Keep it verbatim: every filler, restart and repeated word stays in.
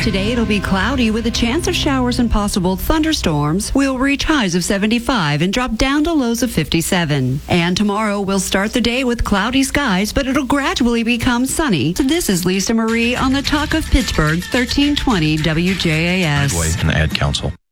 Today it'll be cloudy with a chance of showers and possible thunderstorms. We'll reach highs of seventy-five and drop down to lows of fifty-seven. And tomorrow we'll start the day with cloudy skies, but it'll gradually become sunny. This is Lisa Marie on the Talk of Pittsburgh, thirteen twenty W J A S. And the Ad Council.